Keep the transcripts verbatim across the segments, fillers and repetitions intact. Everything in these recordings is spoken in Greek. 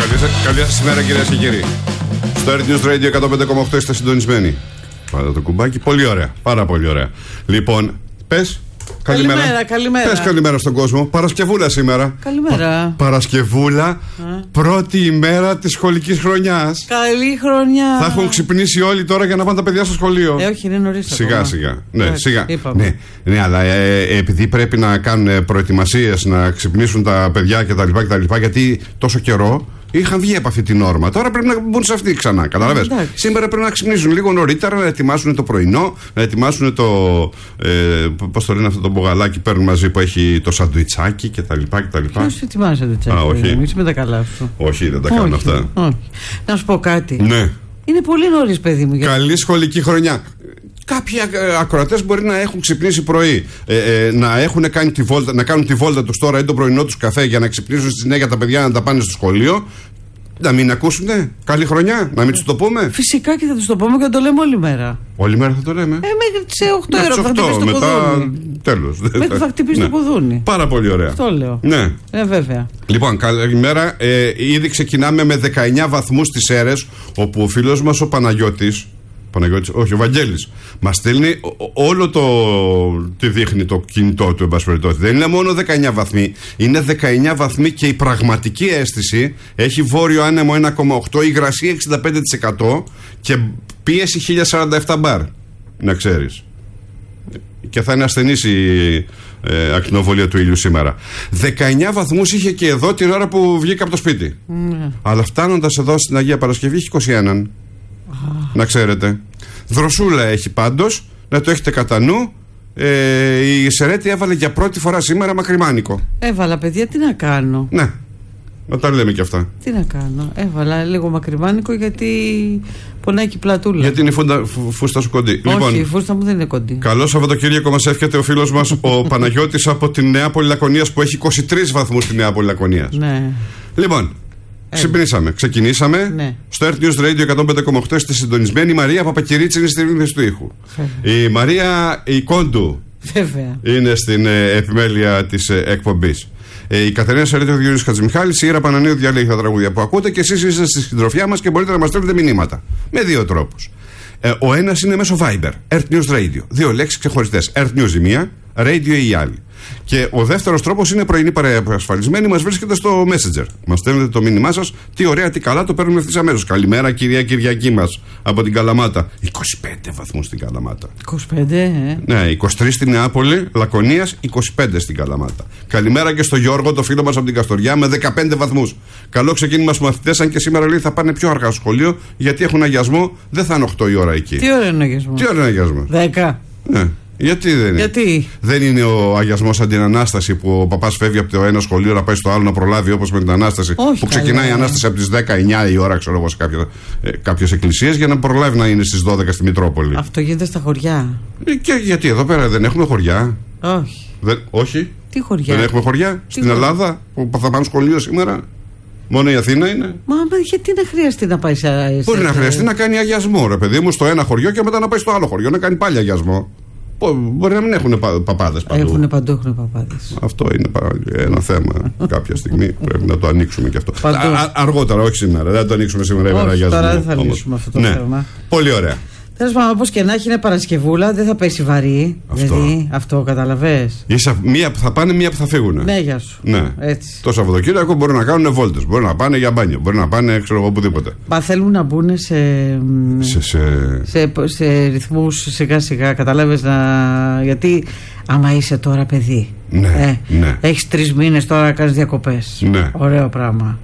Καλή σήμερα, κυρίες και κύριοι. Στο Air News Radio εκατόν πέντε κόμμα οκτώ είστε συντονισμένοι. Πάρε το κουμπάκι. Πολύ ωραία. Πάρα πολύ ωραία. Λοιπόν, πες. Καλημέρα. Καλημέρα, καλημέρα. Πες καλημέρα στον κόσμο. Παρασκευούλα σήμερα. Καλημέρα. Πα- Παρασκευούλα, Α. πρώτη ημέρα της σχολικής χρονιάς. Καλή χρονιά. Θα έχουν ξυπνήσει όλοι τώρα για να πάνε τα παιδιά στο σχολείο. Ε, όχι, είναι νωρίς. Σιγά ακόμα. σιγά. Ναι, Εντάξει, σιγά. είπαμε. Ναι, ναι, αλλά ε, επειδή πρέπει να κάνουν προετοιμασίες, να ξυπνήσουν τα παιδιά κτλ. κτλ γιατί τόσο καιρό είχαν βγει από αυτή την όρμα. Τώρα πρέπει να μπουν σε αυτή ξανά. Κατάλαβες. Σήμερα πρέπει να ξυπνήσουν λίγο νωρίτερα, να ετοιμάσουν το πρωινό, να ετοιμάσουν το. Ε, πώς το λένε αυτό το μπογαλάκι παίρνουν μαζί που έχει το σαντουιτσάκι κτλ. Ποιος ετοιμάζει σαντουιτσάκι? Α, όχι. Εμείς με τα καλά σου. Όχι, δεν τα κάνουν όχι, αυτά. Όχι. Να σου πω κάτι. Ναι. Είναι πολύ νωρίς, παιδί μου. Καλή σχολική χρονιά. Κάποιοι ακροατές μπορεί να έχουν ξυπνήσει πρωί, ε, ε, να, έχουν κάνει τη βόλτα, να κάνουν τη βόλτα τους τώρα ή το πρωινό τους καφέ για να ξυπνήσουν στη συνέχεια τα παιδιά να τα πάνε στο σχολείο. Να μην ακούσουνε. Καλή χρονιά, να μην τους το πούμε. Φυσικά και θα τους το πούμε και θα το λέμε όλη μέρα. Όλη μέρα θα το λέμε. Ε, μέχρι τις οκτώ ώρα θα οκτώ, χτυπήσει το μετά κουδούνι. τέλος. Μέχρι θα χτυπήσει ναι. το κουδούνι. Πάρα πολύ ωραία. Αυτό λέω. Ναι. Ε, βέβαια. Λοιπόν, καλημέρα. Ε, ήδη ξεκινάμε με δεκαεννιά βαθμούς στις Σέρρες, όπου ο φίλος μας ο Παναγιώτης. Παναγιώτης, όχι, ο Βαγγέλης. Μας στέλνει όλο το. Τι δείχνει το κινητό του, εν πάση περιπτώσει. Δεν είναι μόνο δεκαεννιά βαθμοί, είναι δεκαεννιά βαθμοί και η πραγματική αίσθηση έχει βόρειο άνεμο ένα κόμμα οκτώ, υγρασία εξήντα πέντε τοις εκατό και πίεση χίλια σαράντα επτά μπαρ. Να ξέρεις. Και θα είναι ασθενής η ε, ακτινοβολία του ήλιου σήμερα. δεκαεννιά βαθμούς είχε και εδώ την ώρα που βγήκα από το σπίτι. Mm. Αλλά φτάνοντας εδώ στην Αγία Παρασκευή έχει είκοσι ένα. Oh. Να ξέρετε. Δροσούλα έχει πάντως, να το έχετε κατά νου. Ε, η Σερέτη έβαλε για πρώτη φορά σήμερα μακριμάνικο. Έβαλα, παιδιά, τι να κάνω. Ναι, να τα λέμε και αυτά. Τι να κάνω. Έβαλα λίγο μακριμάνικο γιατί πονάει και η πλατούλα. Γιατί είναι η φούντα, φου, φούστα σου κοντή. Όχι, Λοιπόν, η φούστα μου δεν είναι κοντή. καλό Σαββατοκύριακο μας εύχεται ο φίλος μας ο Παναγιώτης από τη Νεάπολη Λακωνίας που έχει είκοσι τρεις βαθμούς στη Νεάπολη Λακωνίας. Ναι. Λοιπόν, ξυπνήσαμε, ξεκινήσαμε. Ναι. Στο Air News Radio εκατόν πέντε κόμμα οκτώ είστε συντονισμένοι. Η Μαρία Παπακυρίτσι είναι στη ρύθμιση του ήχου. Η Μαρία η Κόντου Βέβαια. είναι στην ε, επιμέλεια της ε, εκπομπής. Ε, η Κατερίνα Σαρέτη, ο Γιώργος Χατζημιχάλης, η Ήρα Πανανίου διαλέγει τα τραγούδια που ακούτε και εσείς είστε στη συντροφιά μας και μπορείτε να μας στέλνετε μηνύματα. Με δύο τρόπους. Ε, ο ένας είναι μέσω Viber, Earth News Radio. Δύο λέξεις ξεχωριστές. Earth News η μία, Radio η άλλη. Και ο δεύτερος τρόπος είναι πρωινή παρασφαλισμένη, μας βρίσκεται στο Messenger. Μας στέλνετε το μήνυμά σας, τι ωραία, τι καλά, το παίρνουμε ευθύς αμέσως. Καλημέρα, κυρία Κυριακή μας από την Καλαμάτα. είκοσι πέντε βαθμούς στην Καλαμάτα. είκοσι πέντε, ε. Ναι, είκοσι τρεις στην Νεάπολη, Λακωνίας, είκοσι πέντε στην Καλαμάτα. Καλημέρα και στο Γιώργο, το φίλο μας από την Καστοριά, με δεκαπέντε βαθμούς. Καλό ξεκίνημα στους μαθητές, αν και σήμερα λέει θα πάνε πιο αργά στο σχολείο, γιατί έχουν αγιασμό, δεν θα είναι οκτώ η ώρα εκεί. Τι ώρα είναι ο αγιασμός? Τι ώρα είναι αγιασμός? δέκα. Ναι. Γιατί δεν είναι? Γιατί? Δεν είναι ο αγιασμός σαν την Ανάσταση που ο παπάς φεύγει από το ένα σχολείο να πάει στο άλλο να προλάβει όπως με την Ανάσταση. Όχι, που ξεκινάει καλά, η Ανάσταση από τις δέκα εννιά η ώρα, ξέρω εγώ, σε ε, κάποιες εκκλησίες για να προλάβει να είναι στις δώδεκα στη Μητρόπολη. Αυτό γίνεται στα χωριά. Ε, και γιατί εδώ πέρα δεν έχουμε χωριά? Όχι. Δεν, όχι. Τι χωριά? Δεν έχουμε χωριά Τι στην χωριά? Ελλάδα που θα πάνε σχολείο σήμερα. Μόνο η Αθήνα είναι. Μα γιατί να χρειαστεί να πάει σε. Μπορεί να χρειαστεί να κάνει αγιασμό, ρε παιδί μου, στο ένα χωριό και μετά να πάει στο άλλο χωριό να κάνει πάλι αγιασμό. Μπορεί να μην έχουν παπάδες παντού. Έχουν παντού, έχουν παπάδες. Αυτό είναι ένα θέμα. Κάποια στιγμή πρέπει να το ανοίξουμε και αυτό. Α, αργότερα, όχι σήμερα. Δεν θα το ανοίξουμε σήμερα. Όχι, τώρα δεν θα λύσουμε αυτό το ναι. θέμα. Πολύ ωραία. Τέλος πάντων, όπως και να έχει, είναι Παρασκευούλα, δεν θα πέσει βαρύ. Αυτό, δηλαδή, αυτό καταλαβες. Ίσα, μία που θα πάνε, μία που θα φύγουν. Ναι, γεια σου. Ναι. Έτσι. Το Σαββατοκύριακο μπορεί να κάνουν βόλτες, μπορεί να πάνε για μπάνιο, μπορεί να πάνε ξέρω εγώ οπουδήποτε. Μα θέλουν να μπουν σε, σε, σε... σε, σε ρυθμούς σιγά σιγά, καταλάβες να. Γιατί άμα είσαι τώρα παιδί, ναι, ε, ναι. έχεις τρεις μήνες τώρα να κάνεις διακοπές. Ναι. Ωραίο πράγμα.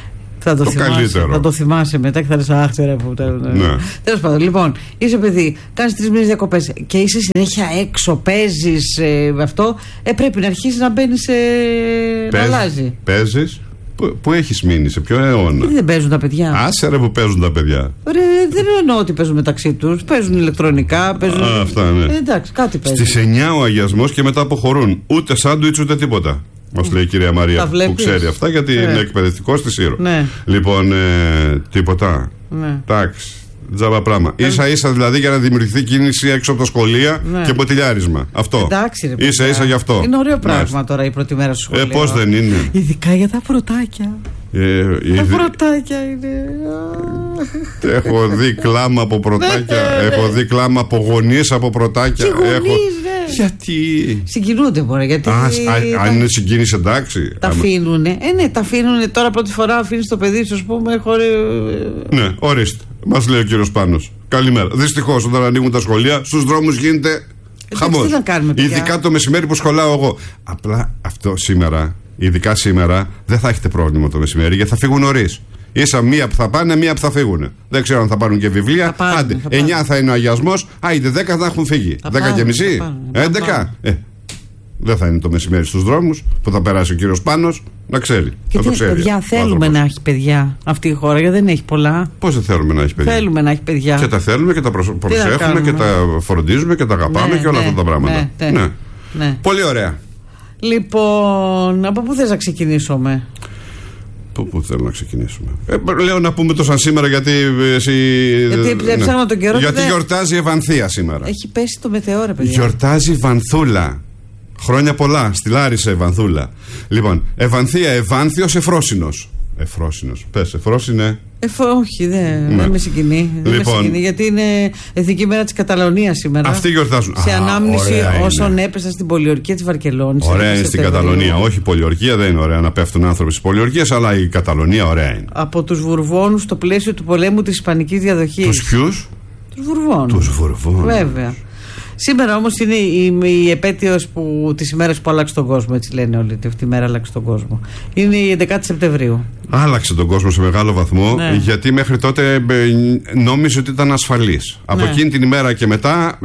Θα το, το θυμάσαι, θα το θυμάσαι μετά και θα λες αχ, τώρα που. Ναι. Τέλος πάντων, λοιπόν, είσαι παιδί, κάνεις τρεις μήνες διακοπές και είσαι συνέχεια έξω, παίζεις ε, αυτό. Ε, πρέπει να αρχίσεις να μπαίνεις. Ε, να αλλάζει. Παίζεις. Πού, πού έχεις μείνει, σε ποιο αιώνα? Γιατί δεν παίζουν τα παιδιά? Άσε ρε που παίζουν τα παιδιά. Ρε, δεν εννοώ ότι παίζουν μεταξύ τους. Παίζουν ηλεκτρονικά, παίζουν. Α, αυτά, ναι. Ε, εντάξει, κάτι παίζουν. Στις εννιά ο αγιασμός και μετά αποχωρούν. Ούτε σάντουιτς ούτε τίποτα. Μας λέει η κυρία Μαρία που ξέρει αυτά γιατί ναι. είναι εκπαιδευτικός στη Σύρο. Ναι. Λοιπόν, ε, τίποτα. Ναι. Εντάξει. Τζάμπα πράγμα. Ίσα ίσα δηλαδή για να δημιουργηθεί κίνηση έξω από τα σχολεία ναι. και ποτηλιάρισμα. Αυτό. Εντάξει, ρε, ίσα ίσα γι' αυτό. Είναι ωραίο πράγμα Μάλιστα. τώρα η πρώτη μέρα στο σχολείο. Ε, πώς δεν είναι. Ειδικά για τα πρωτάκια. Ε, τα ήδη... πρωτάκια είναι. Έχω δει κλάμα από πρωτάκια. Έχω δει κλάμα από γονείς από πρωτάκια. Και γονείς, Έχω... ναι. Γιατί. Συγκινούνται μπορεί. Γιατί. Α, τα... αν είναι συγκίνηση, εντάξει. Τα αφήνουνε. Ε, ναι, τα αφήνουνε. Τώρα πρώτη φορά αφήνει το παιδί σου, α πούμε, χωρί. Ναι, ορίστε. Μας λέει ο κύριος Πάνος. Καλημέρα. Δυστυχώς, όταν ανοίγουν τα σχολεία, στους δρόμους γίνεται χαμός. Ειδικά το μεσημέρι που σχολάω εγώ. Απλά αυτό σήμερα, ειδικά σήμερα, δεν θα έχετε πρόβλημα το μεσημέρι γιατί θα φύγουν νωρίς. Ίσα μία που θα πάνε, μία που θα φύγουν. Δεν ξέρω αν θα πάρουν και βιβλία. Πάρουν, Άντε, θα εννιά θα είναι ο αγιασμός. Άιντε, δέκα θα έχουν φύγει. Θα δέκα και μισή, έντεκα. Ε, δεν θα είναι το μεσημέρι στους δρόμους που θα περάσει ο κύριος Πάνος. Να ξέρει. Και τι, παιδιά, θέλουμε να έχει παιδιά αυτή η χώρα, γιατί δεν έχει πολλά. Πώς δεν θέλουμε να έχει παιδιά. Θέλουμε να έχει παιδιά. Και τα θέλουμε και τα προσέχουμε και τα φροντίζουμε και τα αγαπάμε, ναι, και όλα, ναι, αυτά τα πράγματα. Ναι, ναι, ναι. Ναι. Πολύ ωραία. Λοιπόν, από πού θες να ξεκινήσουμε? Πού, πού θέλω να ξεκινήσουμε. Ε, λέω να πούμε το σαν σήμερα γιατί εσύ. Γιατί ψάχνω ναι. τον καιρό. Γιατί δε... γιορτάζει η Ευανθία σήμερα. Έχει πέσει το μετεώρα, παιδιά. Γιορτάζει η Βανθούλα. Χρόνια πολλά. Στη Λάρισα Ευανθούλα. Λοιπόν, Ευανθία, Ευάνθιος, Εφρόσινος. Εφρόσινος. Πες, Εφρόσινε. Εφ, όχι, δεν ναι. δε με συγκινεί. Λοιπόν, δεν με συγκινεί, γιατί είναι Εθνική Μέρα της Καταλωνίας σήμερα. Αυτοί γιορτάζουν. Σε Α, ανάμνηση όσων είναι. έπεσαν στην πολιορκία της Βαρκελόνης. Ωραία είναι στην Καταλωνία. Όχι, η πολιορκία δεν είναι ωραία να πέφτουν άνθρωποι στις πολιορκίες, αλλά η Καταλωνία ωραία είναι. Από τους Βουρβώνους στο πλαίσιο του πολέμου της Ισπανικής διαδοχής. Τους ποιους? Τους Βουρβώνους. Τους Βουρβώνους. Βέβαια. Σήμερα όμως είναι η, η επέτειος που, της ημέρας που άλλαξε τον κόσμο, έτσι λένε όλοι, ότι αυτή η μέρα άλλαξε τον κόσμο. Είναι η έντεκα Σεπτεμβρίου. Άλλαξε τον κόσμο σε μεγάλο βαθμό, ναι. γιατί μέχρι τότε ε, νόμιζε ότι ήταν ασφαλής. Ναι. Από εκείνη την ημέρα και μετά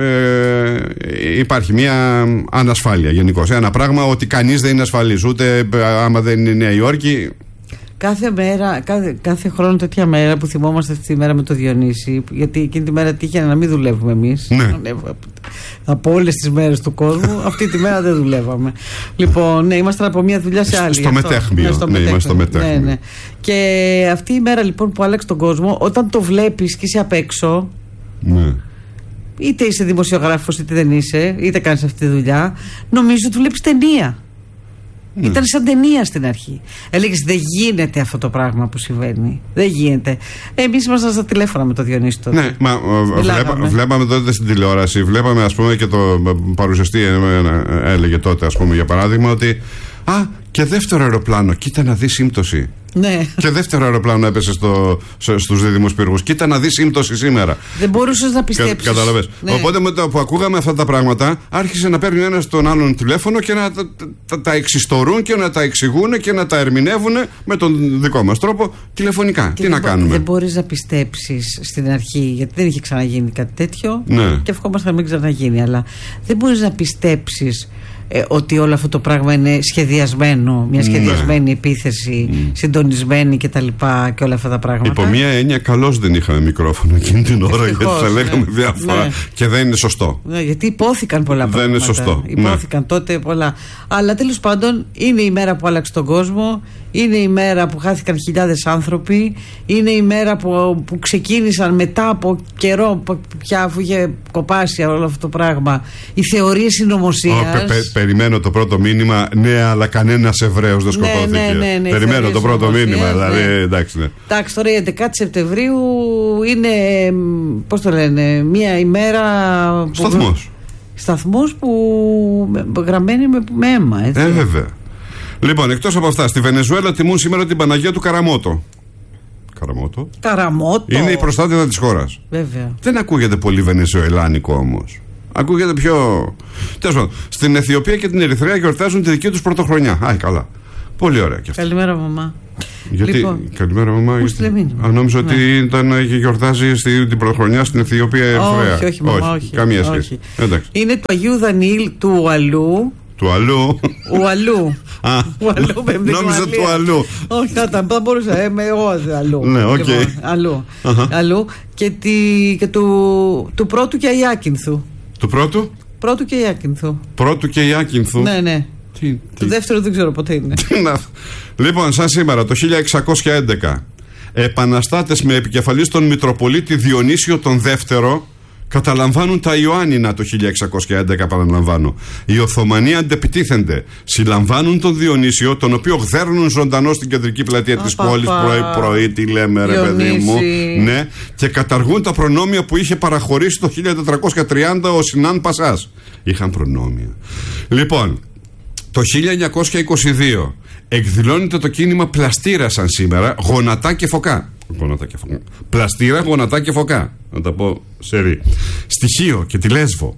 ε, υπάρχει μια ανασφάλεια γενικώς. Ένα πράγμα ότι κανείς δεν είναι ασφαλής, ούτε ε, άμα δεν είναι η Νέα Υόρκη. Κάθε μέρα, κάθε, κάθε χρόνο τέτοια μέρα που θυμόμαστε αυτή τη μέρα με το Διονύση, γιατί εκείνη τη μέρα τύχε να μην δουλεύουμε εμείς. Ναι. Από όλες τις μέρες του κόσμου, αυτή τη μέρα δεν δουλεύαμε. Λοιπόν, ναι, ήμασταν από μια δουλειά σε άλλη. Στο μετέχμιο. Ναι, στο ναι, μετέχμιο. Στο μετέχμιο. Ναι, ναι. Και αυτή η μέρα λοιπόν που άλλαξε τον κόσμο, όταν το βλέπεις και είσαι απ' έξω. Ναι. Είτε είσαι δημοσιογράφος, είτε δεν είσαι, είτε κάνεις αυτή τη δουλειά, νομίζω ότι βλέπεις ταινία. Mm. Ήταν σαν ταινία στην αρχή. Έλεγες δεν γίνεται αυτό το πράγμα που συμβαίνει. Δεν γίνεται. Εμείς ήμασταν στα τηλέφωνα με το Διονύση τότε. Ναι, μα βλέπα, βλέπαμε τότε στην τηλεόραση. Βλέπαμε, ας πούμε, και το παρουσιαστή έλεγε τότε, ας πούμε, για παράδειγμα, ότι α, και δεύτερο αεροπλάνο. Κοίτα να δει σύμπτωση. Ναι. Και δεύτερο αεροπλάνο έπεσε στο, στους δίδυμους πύργους. Κοίτα να δει σύμπτωση σήμερα. Δεν μπορούσες να πιστέψεις. Κα, καταλαβες. Ναι. Οπότε με το που ακούγαμε αυτά τα πράγματα, άρχισε να παίρνει ένας τον άλλον τηλέφωνο και να τα, τα, τα εξιστορούν και να τα εξηγούν και να τα ερμηνεύουν με τον δικό μας τρόπο τηλεφωνικά. Και Τι να κάνουμε. Δεν μπορείς να πιστέψεις στην αρχή, γιατί δεν είχε ξαναγίνει κάτι τέτοιο. Ναι. Και ευχόμαστε να μην ξαναγίνει. Αλλά δεν μπορείς να πιστέψεις Ε, ότι όλο αυτό το πράγμα είναι σχεδιασμένο, μια σχεδιασμένη ναι. επίθεση, mm. συντονισμένη και τα λοιπά και όλα αυτά τα πράγματα. Υπό μία έννοια καλώς δεν είχαμε μικρόφωνο εκείνη την ώρα. Ευτυχώς, γιατί θα λέγαμε ναι. διάφορα ναι. και δεν είναι σωστό. Ναι, γιατί υπόθηκαν πολλά δεν πράγματα. Δεν είναι σωστό. Υπόθηκαν ναι. τότε πολλά. Αλλά τέλος πάντων είναι η μέρα που άλλαξε τον κόσμο, είναι η μέρα που χάθηκαν χιλιάδες άνθρωποι, είναι η μέρα που, που ξεκίνησαν μετά από καιρό πια αφού είχε κοπάσει όλο αυτό το πράγμα οι θεωρίες συνωμοσίας. Oh, πε, πε, περιμένω το πρώτο μήνυμα. Ναι, αλλά κανένας Εβραίος δεν σκοτώθηκε. Ναι, ναι, ναι, ναι, περιμένω το πρώτο μήνυμα. Ναι. Δηλαδή, εντάξει, ναι. Εντάξει, τώρα η έντεκα Σεπτεμβρίου είναι, πώς το λένε, μια ημέρα. Σταθμός. Σταθμός που γραμμένη με, με αίμα. Έτσι. Ε, βέβαια. Λοιπόν, εκτός από αυτά, στη Βενεζουέλα τιμούν σήμερα την Παναγία του Καραμότο. Καραμότο. Καραμότο. Είναι η προστάτηδα της χώρας. Βέβαια. Δεν ακούγεται πολύ βενεζουελάνικο όμως. Ακούγεται πιο. Τέλος πάντων, στην Αιθιοπία και την Ερυθρέα γιορτάζουν τη δική τους πρωτοχρονιά. Άι, καλά. Πολύ ωραία και αυτό. Καλημέρα, μαμά. Γιατί, λοιπόν, καλημέρα, μαμά. Αν νόμιζα ναι. ότι ήταν, γιορτάζει στη, την πρωτοχρονιά στην Αιθιοπία Ερυθρέα. Όχι, όχι, μαμά, όχι. Καμία όχι. σχέση. Εντάξει. Είναι του Αγίου Δανιήλ του Ουαλού. Του αλλού. Ουαλού. Ουαλού, νόμιζα του αλλού. Όχι, θα μπορούσα. Είμαι εγώ αλλού. Ναι, οκ. Αλλού. Αλλού. Και του πρώτου και Αιάκυνθου. Του πρώτου? Πρώτου και Αιάκυνθου. Πρώτου και Αιάκυνθου. Ναι, ναι. Τι, το τι. δεύτερο δεν ξέρω ποτέ είναι. Λοιπόν, σαν σήμερα το χίλια εξακόσια έντεκα Επαναστάτες με επικεφαλής τον Μητροπολίτη Διονύσιο τον Δεύτερο καταλαμβάνουν τα Ιωάννινα το χίλια εξακόσια έντεκα, παραλαμβάνω. Οι Οθωμανοί αντεπιτίθενται. Συλλαμβάνουν τον Διονύσιο, τον οποίο γδέρνουν ζωντανό στην κεντρική πλατεία της πόλης πρωί-πρωί. Τι λέμε, ρε παιδί μου. Ναι, και καταργούν τα προνόμια που είχε παραχωρήσει το χίλια τετρακόσια τριάντα ο Σινάν Πασάς. Είχαν προνόμια. Λοιπόν, το χίλια εννιακόσια είκοσι δύο εκδηλώνεται το κίνημα Πλαστήρα σαν σήμερα, γονατά και φωκά. Γονατά και φωκά. Πλαστήρα, γονατά και φωκά. Να τα πω σερί. Στοιχείο και τη Λέσβο.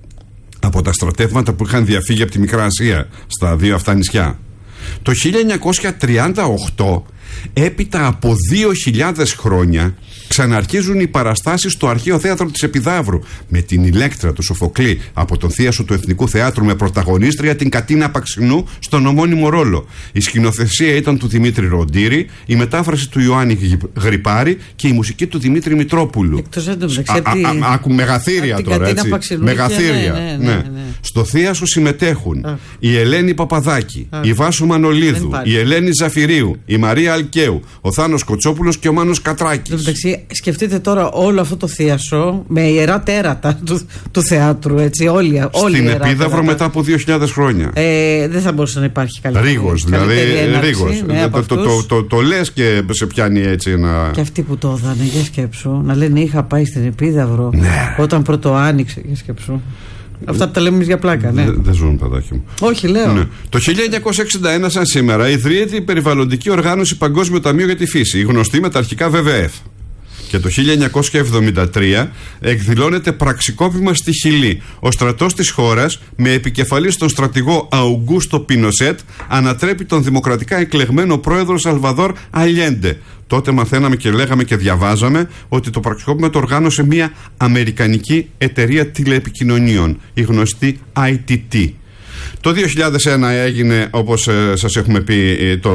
Από τα στρατεύματα που είχαν διαφύγει από τη Μικρά Ασία στα δύο αυτά νησιά. Το χίλια εννιακόσια τριάντα οκτώ, έπειτα από δύο χιλιάδες χρόνια, ξαναρχίζουν οι παραστάσεις στο Αρχαίο Θέατρο της Επιδαύρου με την Ηλέκτρα του Σοφοκλή από τον θίασο του Εθνικού Θεάτρου, με πρωταγωνίστρια την Κατίνα Παξινού στον ομώνυμο ρόλο. Η σκηνοθεσία ήταν του Δημήτρη Ροντήρη, η μετάφραση του Ιωάννη Γρυπάρη και η μουσική του Δημήτρη Μητρόπουλου. Εκτός έντομεταξύ. Άκου μεγαθύρια τώρα, έτσι. Μεγαθύρια. Ναι, ναι, ναι, ναι. Στο θίασο συμμετέχουν Α. η Ελένη Παπαδάκη, Α. η Βάσου Μανολίδου, η Ελένη Ζαφυρίου, η Μαρία Αλκαίου, ο Θάνος Κοτσόπουλος και ο Μάνος Κατράκης. Εντάξει, σκεφτείτε τώρα όλο αυτό το θίασο με ιερά τέρατα του, του θεάτρου, έτσι. Όλοι, όλοι στην Επίδαυρο μετά από δύο χιλιάδες χρόνια. Ε, δεν θα μπορούσε να υπάρχει καλύτερη. Ρίγος, δηλαδή. Ρίγος. Ναι, το, το, το, το, το λες και σε πιάνει έτσι ένα. Και αυτοί που το έδανε, για σκέψου, να λένε είχα πάει στην Επίδαυρο ναι. όταν πρώτο άνοιξε, για σκέψου. Αυτά που τα λέμε για πλάκα, ναι. Δεν ζουν, παιδάκι μου. Όχι, λέω. Ναι. Το χίλια εννιακόσια εξήντα ένα, σαν σήμερα, ιδρύεται η περιβαλλοντική οργάνωση Παγκόσμιο Ταμείο για τη Φύση, η γνωστή με τα αρχικά βι βι εφ. Και το χίλια εννιακόσια εβδομήντα τρία εκδηλώνεται πραξικόπημα στη Χιλή. Ο στρατός της χώρας, με επικεφαλής τον στρατηγό Αουγκούστο Πινοσέτ, ανατρέπει τον δημοκρατικά εκλεγμένο πρόεδρο Σαλβαδόρ Αλιέντε. Τότε μαθαίναμε και λέγαμε και διαβάζαμε ότι το πραξικόπημα το οργάνωσε μια αμερικανική εταιρεία τηλεεπικοινωνίων, η γνωστή άι τι τι. Το δύο χιλιάδες ένα έγινε, όπως ε, σας έχουμε πει, το,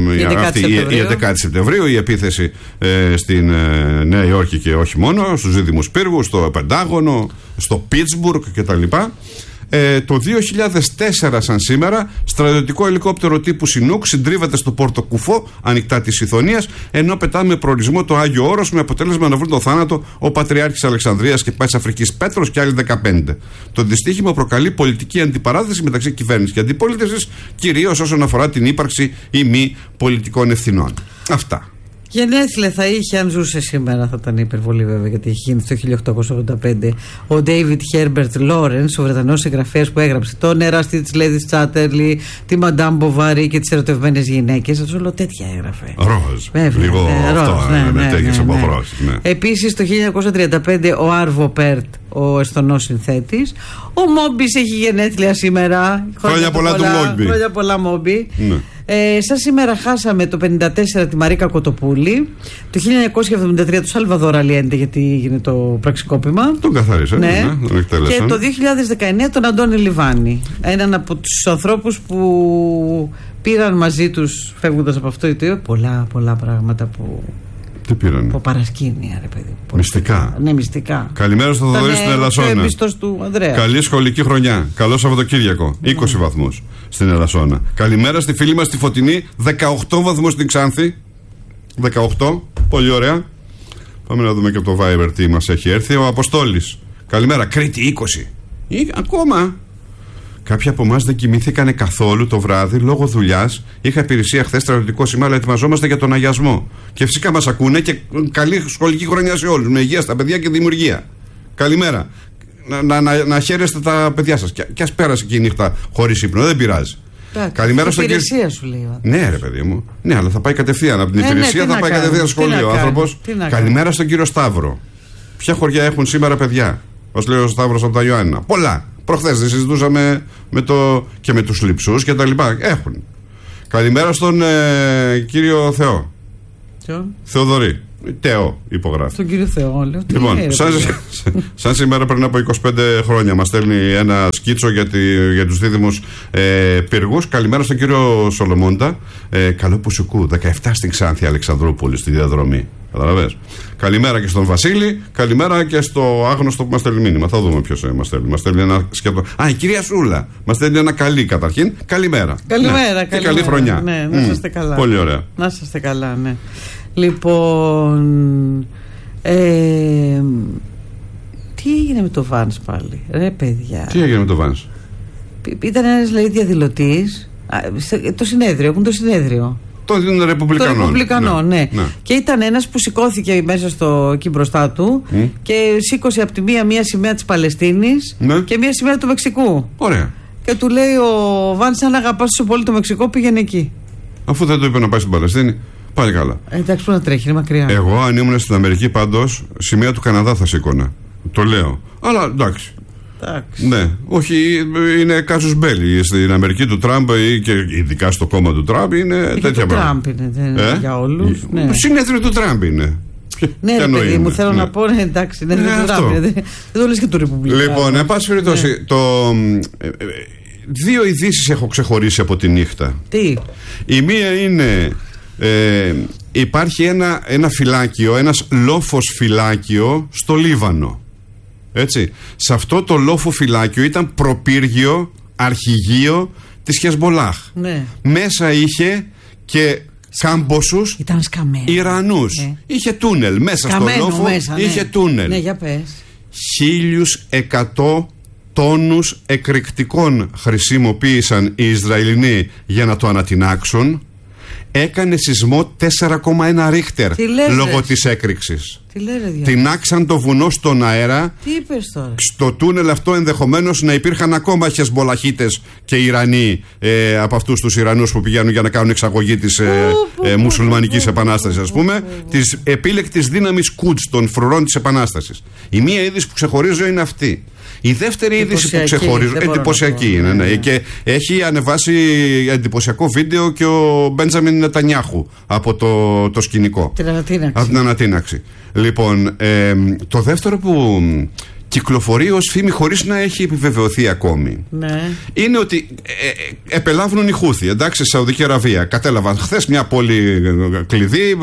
η έντεκα Σεπτεμβρίου, η επίθεση ε, στην ε, Νέα Υόρκη και όχι μόνο, στους Δίδυμους Πύργους, στο Πεντάγωνο, στο Πίτσμπουργκ κτλ. Ε, το δύο χιλιάδες τέσσερα, σαν σήμερα, στρατιωτικό ελικόπτερο τύπου Σινούκ συντρίβεται στο Πόρτο Κουφό, ανοιχτά της Ιθωνίας, ενώ πετά με προορισμό το Άγιο Όρος, με αποτέλεσμα να βρουν το θάνατο ο Πατριάρχης Αλεξανδρίας και Πάσης Αφρικής Πέτρος και άλλοι δεκαπέντε. Το δυστύχημα προκαλεί πολιτική αντιπαράθεση μεταξύ κυβέρνησης και αντιπολίτευσης, κυρίως όσον αφορά την ύπαρξη ή μη πολιτικών ευθυνών. Αυτά. Γενέθλια θα είχε αν ζούσε σήμερα, θα ήταν υπερβολή βέβαια, γιατί είχε γίνει το χίλια οκτακόσια ογδόντα πέντε ο David Herbert Lawrence, ο Βρετανός συγγραφέας που έγραψε το Νεράστη της Lady Chatterley, τη Madame Bovary και τις ερωτευμένες γυναίκες. Αυτό όλο τέτοια έγραφε. Ροζ. Λίγο αυτό, τέτοιες από ροζ. Επίσης το χίλια εννιακόσια τριάντα πέντε ο Άρβο Πέρτ, ο εσθονός συνθέτης. Ο Μόμπις έχει γενέθλια σήμερα. Χρόνια πολλά του Μόμπι. Χρόνια πολλά Μόμπι. Ναι. Ε, σαν σήμερα χάσαμε το πενήντα τέσσερα τη Μαρίκα Κοτοπούλη, το χίλια εννιακόσια εβδομήντα τρία του Σαλβαδόρ Αλιέντε, γιατί έγινε το πραξικόπημα. Τον καθάρισε, ναι, ναι, τον και το δύο χιλιάδες δεκαεννέα τον Αντώνη Λιβάνη, έναν από τους ανθρώπους που πήραν μαζί τους, φεύγοντας από αυτό, πολλά πολλά πράγματα που... Τι πήρανε? Από παρασκήνια, ρε παιδί. Μυστικά. Ναι, μυστικά. Καλημέρα στο Θοδωρή στην Ελασσόνα. Του Ανδρέα. Καλή σχολική χρονιά. Καλό Σαββατοκύριακο. είκοσι βαθμούς στην Ελασσόνα. Καλημέρα στη φίλη μας τη Φωτεινή. δεκαοκτώ βαθμούς στην Ξάνθη. δεκαοκτώ. Πολύ ωραία. Πάμε να δούμε και από το Viber τι μας έχει έρθει. Ο Αποστόλης. Καλημέρα. Κρήτη είκοσι. Ή, ακόμα. Κάποιοι από εμάς δεν κοιμήθηκανε καθόλου το βράδυ λόγω δουλειάς. Είχα υπηρεσία χθες στρατιωτικό σήμα, αλλά ετοιμαζόμαστε για τον αγιασμό. Και φυσικά μας ακούνε και καλή σχολική χρονιά σε όλους. Με υγεία στα παιδιά και δημιουργία. Καλημέρα. Να, να, να, να χαίρεστε τα παιδιά σας. Και, και ας πέρασε και η νύχτα χωρίς ύπνο, δεν πειράζει. Τά, καλημέρα στην υπηρεσία κύριο... σου λέει. Ναι, ρε παιδί μου. Ναι, αλλά θα πάει κατευθείαν από την ε, υπηρεσία, ναι, θα πάει κάνω. κατευθείαν στο σχολείο ο άνθρωπος. Καλημέρα στον κύριο Σταύρο. Ποια χωριά έχουν σήμερα παιδιά? Ως λέει ο Σταύρος από τα Ιωάννινα. Πολλά. Προχθές δεν συζητούσαμε με το... και με τους λειψούς και τα λοιπά. Έχουν. Καλημέρα στον ε, κύριο Θεό. Ποιο? Θεοδωρή. Τεό υπογράφει. Τον κύριο Θεό, λέω. Λοιπόν, είναι, σαν, σαν σήμερα πριν από είκοσι πέντε χρόνια μας στέλνει ένα σκίτσο για, τη, για τους δίδυμους ε, πυργούς. Καλημέρα στον κύριο Σολομώντα. Ε, καλό Πουσουκού. δεκαεπτά στην Ξάνθη Αλεξανδρούπολη στη διαδρομή. Καταλαβες. Καλημέρα και στον Βασίλη. Καλημέρα και στο άγνωστο που μας στέλνει μήνυμα. Θα δούμε ποιος μας στέλνει. Μας στέλνει ένα σκέτο. Α, η κυρία Σούλα. Μας στέλνει ένα καλή καταρχήν. Καλημέρα. Καλημέρα, ναι. καλημέρα. Και καλή χρονιά. Ναι, να είστε καλά. Πολύ ωραία. Να είστε καλά, ναι. Λοιπόν, ε, τι έγινε με το Βάνς πάλι, ρε παιδιά? Τι έγινε με το Βάνς? Ήταν ένας, λέει, διαδηλωτής. Το συνέδριο, έχουν το συνέδριο των Ρεπουμπλικανών. Των Ρεπουμπλικανών, ναι. ναι. ναι. Και ήταν ένας που σηκώθηκε μέσα στο, εκεί μπροστά του mm. και σήκωσε από τη μία μία σημαία της Παλαιστίνης ναι. και μία σημαία του Μεξικού. Ωραία. Και του λέει ο Βάνς, αν αγαπάς τόσο πολύ το Μεξικό, πήγαινε εκεί. Αφού δεν του είπε να πάει στην Παλαιστίνη, πάλι καλά. Ε, εντάξει, που να τρέχει, είναι μακριά. Εγώ, αν ήμουν στην Αμερική, πάντως, σημαία του Καναδά θα σήκωνα. Το λέω. Αλλά εντάξει. Εντάξει. Ναι, όχι, είναι κάσους μπέλι. Στην Αμερική του Τραμπ και ειδικά στο κόμμα του Τραμπ είναι και τέτοια πράγματα. Τραμπ είναι, δεν είναι ε? για όλους. Ναι. Συνέδριο του Τραμπ είναι. Ναι, ρε παιδί μου, θέλω ναι. να πω, ναι, εντάξει, είναι ναι, του Τραμπ. Δεν το λες και του Ρεπουμπλικάνου. Λοιπόν, εν πάση περιπτώσει, ναι. το. Δύο ειδήσεις έχω ξεχωρίσει από τη νύχτα. Τι? Η μία είναι. Ε, υπάρχει ένα, ένα φυλάκιο, ένας λόφος φυλάκιο στο Λίβανο. Έτσι. Σε αυτό το λόφο φυλάκιο ήταν προπύργιο, αρχηγείο της Χεσμολάχ. Ναι. Μέσα είχε και κάμποσους Ιρανούς. Ναι. Είχε τούνελ. Μέσα Σκαμμένο στο λόφο μέσα, είχε ναι. τούνελ. Ναι, για πες. χίλιους εκατό τόνους εκρηκτικών χρησιμοποίησαν οι Ισραηλινοί για να το ανατινάξουν. Έκανε σεισμό τέσσερα κόμμα ένα ρίχτερ λόγω της έκρηξης. Τινάξαν το βουνό στον αέρα. Τι είπες τώρα? Στο τούνελ αυτό ενδεχομένως να υπήρχαν ακόμα Χεσμολαχίτες και Ιρανοί ε, από αυτούς τους Ιρανούς που πηγαίνουν για να κάνουν εξαγωγή της ε, ε, μουσουλμανικής επανάστασης, ας πούμε, της επίλεκτης δύναμης Κουτς, των φρουρών της επανάστασης. Η μία είδηση που ξεχωρίζω είναι αυτή. Η δεύτερη είδηση που ξεχωρίζω, εντυπωσιακή είναι, ναι, ναι. Και έχει ανεβάσει εντυπωσιακό βίντεο και ο Μπέντζαμιν Νετανιάχου από το, το σκηνικό. Την ανατείναξη. Από την ανατείναξη. Λοιπόν, ε, το δεύτερο που κυκλοφορεί ως φήμη χωρίς να έχει επιβεβαιωθεί ακόμη, ναι, είναι ότι ε, ε, επελάβνουν οι Χούθι, εντάξει, στη Σαουδική Αραβία. Κατέλαβαν χθες μια πόλη κλειδί,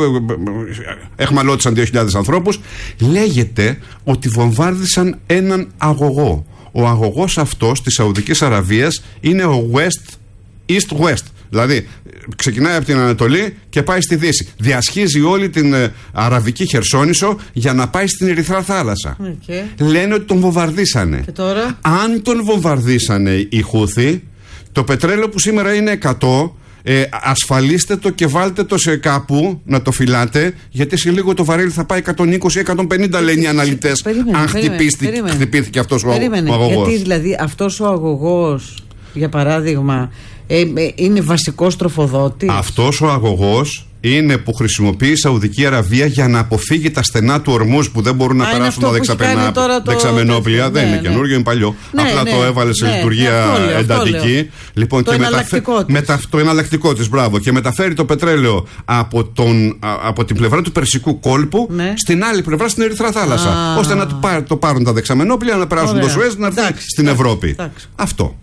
εχμαλώτησαν δύο χιλιάδες ανθρώπους. Λέγεται ότι βομβάρδισαν έναν αγωγό. Ο αγωγός αυτός της Σαουδικής Αραβίας είναι ο West, East West. Δηλαδή ξεκινάει από την Ανατολή και πάει στη Δύση. Διασχίζει όλη την ε, Αραβική Χερσόνησο για να πάει στην Ερυθρά Θάλασσα. Okay. Λένε ότι τον βομβαρδίσανε. Και τώρα? Αν τον βομβαρδίσανε οι Χούθι, το πετρέλαιο που σήμερα είναι εκατό, ε, ασφαλίστε το και βάλτε το σε κάπου να το φυλάτε, γιατί σε λίγο το βαρέλι θα πάει εκατόν είκοσι εκατόν πενήντα, λένε οι αναλυτές. Περίμενε, αν περίμενε, χτυπήθηκε, περίμενε. χτυπήθηκε αυτός περίμενε, ο αγωγός. Γιατί δηλαδή αυτός ο αγωγός, για παράδειγμα, ε, ε, είναι βασικός τροφοδότης. Αυτός ο αγωγός είναι που χρησιμοποιεί η Σαουδική Αραβία για να αποφύγει τα στενά του Ορμούζ που δεν μπορούν να Α, περάσουν τα δεξαμενόπλια. Δεν ναι, είναι ναι. καινούριο, είναι παλιό. Ναι, απλά ναι, το έβαλε σε ναι, λειτουργία αυτό λέω, εντατική. αυτό λέω. Λοιπόν, το και εναλλακτικό μεταφε... της. μετα... το εναλλακτικό της, μπράβο. Και μεταφέρει το πετρέλαιο από, τον... από την πλευρά του Περσικού κόλπου, ναι, στην άλλη πλευρά, στην Ερυθρά Θάλασσα. Α, ώστε να το, πάρ... το πάρουν τα δεξαμενόπλια, να περάσουν το Σουέζ, να έρθει στην Ευρώπη. Αυτό.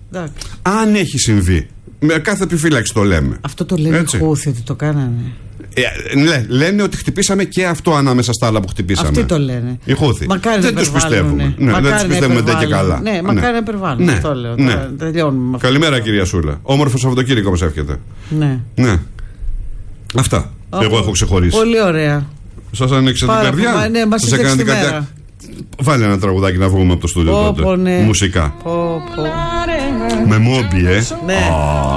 Αν έχει συμβεί. Με κάθε επιφύλαξη το λέμε. Αυτό το λένε οι Χούθι ότι το κάνανε. Ε, λέ, λένε ότι χτυπήσαμε και αυτό ανάμεσα στα άλλα που χτυπήσαμε. Αυτοί το λένε. Οι Χούθι. Δεν τους πιστεύουμε. Ναι, δεν τους πιστεύουμε ντε και καλά. Ναι, μακάρι να υπερβάλλουν. Ναι, αυτό λέω. Ναι. Τελειώνουμε. Καλημέρα, αυτό, κυρία Σούλα. Όμορφο Σαββατοκύριακο μας εύχεται. Ναι. Ναι. Αυτά. Oh, εγώ έχω ξεχωρίσει. Πολύ ωραία. Σας άνοιξε την καρδιά. Μα, ναι, μας έκανε την καρδιά. Βάλε ένα τραγουδάκι να βγούμε από το στούντιο τότε. Ναι. Μουσικά. Πω, πω. Με Μόμπι, ε. Ναι. Oh.